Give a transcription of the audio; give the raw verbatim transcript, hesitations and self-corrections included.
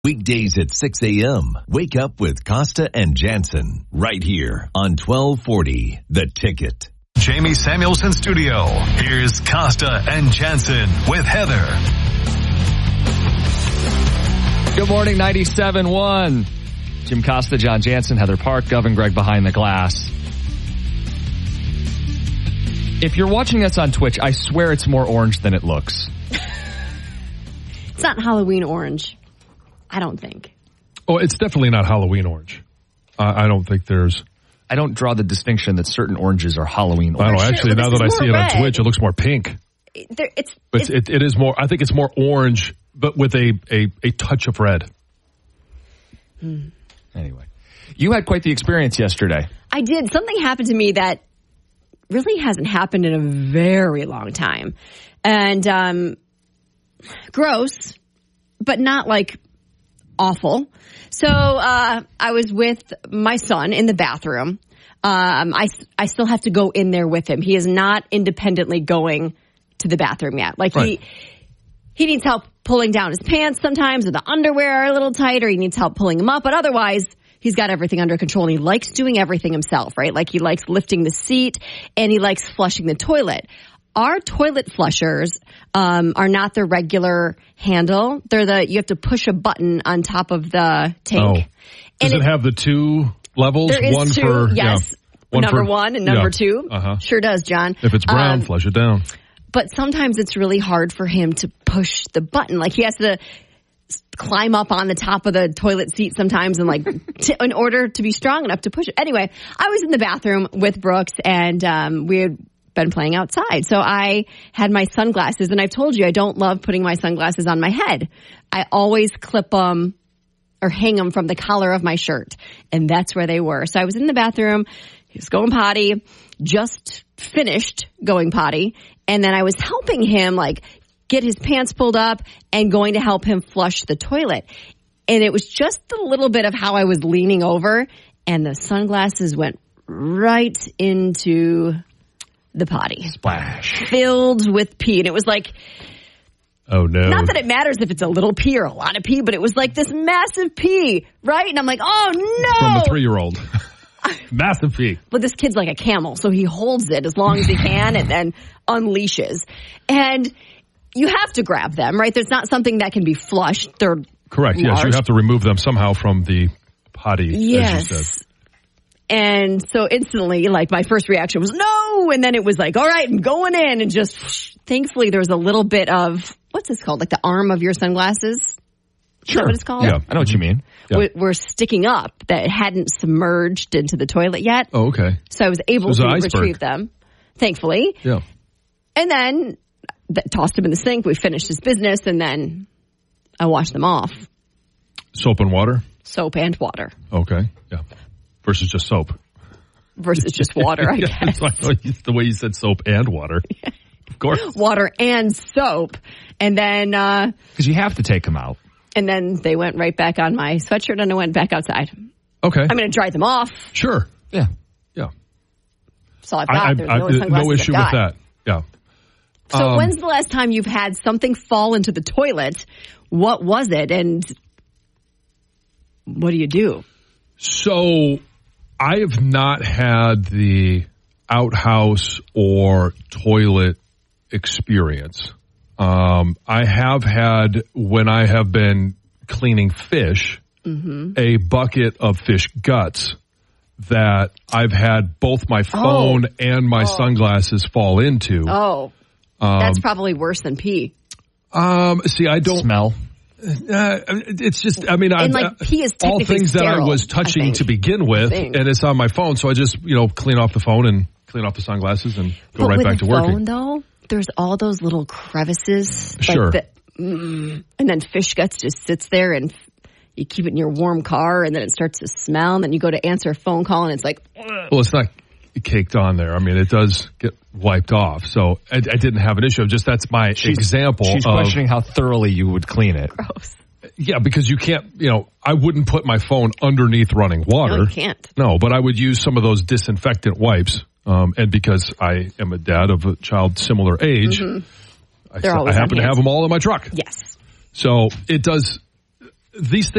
Weekdays at six a.m. Wake up with Costa and Jansen right here on twelve forty The Ticket. Jamie Samuelson Studio. Here's Costa and Jansen with Heather. Good morning, ninety-seven point one. Jim Costa, John Jansen, Heather Park, Govin Gregg behind the glass. If you're watching us on Twitch, I swear it's more orange than it looks. It's not Halloween orange. I don't think. Oh, it's definitely not Halloween orange. Uh, I don't think there's... I don't draw the distinction that certain oranges are Halloween orange. I don't know. Actually, now that I see it on Twitch, it looks more pink. There, it's, but it's, it, it is more, I think it's more orange, but with a, a, a touch of red. Hmm. Anyway, you had quite the experience yesterday. I did. Something happened to me that really hasn't happened in a very long time. And um, gross, but not like awful. So uh, I was with my son in the bathroom. Um, I, I still have to go in there with him. He is not independently going to the bathroom yet. Like right. he he needs help pulling down his pants sometimes, or the underwear are a little tight, or he needs help pulling them up. But otherwise, he's got everything under control, and he likes doing everything himself, right? Like he likes lifting the seat, and he likes flushing the toilet. Our toilet flushers um, are not the regular handle. They're the you have to push a button on top of the tank. Oh. Does and it, it have the two levels? There is one two, for yes. Yeah, one number for, one and number yeah. two. Uh-huh. Sure does, John. If it's brown, um, flush it down. But sometimes it's really hard for him to push the button. Like he has to climb up on the top of the toilet seat sometimes and like t- in order to be strong enough to push it. Anyway, I was in the bathroom with Brooks and um, we had been playing outside. So I had my sunglasses, and I've told you I don't love putting my sunglasses on my head. I always clip them or hang them from the collar of my shirt, and that's where they were. So I was in the bathroom. He was going potty, just finished going potty, and then I was helping him like get his pants pulled up and going to help him flush the toilet. And it was just a little bit of how I was leaning over, and the sunglasses went right into the potty. Splash. Filled with pee. And it was like, oh no. Not that it matters if it's a little pee or a lot of pee, but it was like this massive pee, right? And I'm like, oh no. From a three-year-old. Massive pee. But this kid's like a camel, so he holds it as long as he can and then unleashes. And you have to grab them, right? There's not something that can be flushed. They're correct. large. Yes, you have to remove them somehow from the potty, yes. as you said. And so instantly, like, my first reaction was, no! And then it was like, all right, I'm going in. And just, whoosh, thankfully, there was a little bit of, what's this called? Like the arm of your sunglasses? Is sure. that what it's called? Yeah, I know what you mean. Yeah. We're sticking up that hadn't submerged into the toilet yet. Oh, okay. So I was able so to retrieve retrieve them, thankfully. Yeah. And then th- tossed them in the sink. We finished his business, and then I washed them off. Soap and water? Soap and water. Okay. Yeah. Versus just soap. Versus just water, I yeah, guess. The way you said soap and water. Yeah. Of course. Water and soap. And then... uh Because you have to take them out. And then they went right back on my sweatshirt, and I went back outside. Okay. I'm going to dry them off. Sure. Yeah. Yeah. So I've got. I, There's I, no, I, no issue with that. Yeah. So um, when's the last time you've had something fall into the toilet? What was it? And what do you do? So I have not had the outhouse or toilet experience. Um, I have had, when I have been cleaning fish, mm-hmm. a bucket of fish guts that I've had both my phone oh. and my oh. sunglasses fall into. Oh, um, that's probably worse than pee. Um, see, I don't smell. Uh, it's just, I mean, I, like, pee is all things sterile, that I was touching I to begin with, and it's on my phone, so I just, you know, clean off the phone and clean off the sunglasses and go but right with back the to working. Phone, though, there's all those little crevices. Sure. Like the, mm, and then fish guts just sits there, and you keep it in your warm car, and then it starts to smell, and then you go to answer a phone call, and it's like... Ugh. Well, it's not caked on there. I mean, it does get wiped off. So I, I didn't have an issue. Just that's my she's, example. She's of, questioning how thoroughly you would clean it. Gross. Yeah, because you can't, you know, I wouldn't put my phone underneath running water. No, you can't. No, but I would use some of those disinfectant wipes. Um, and because I am a dad of a child similar age, mm-hmm. I, I happen to have them all in my truck. Yes. So it does, these things